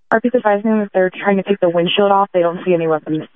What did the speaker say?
RP's advising them if they're trying to take the windshield off, they don't see any weapons.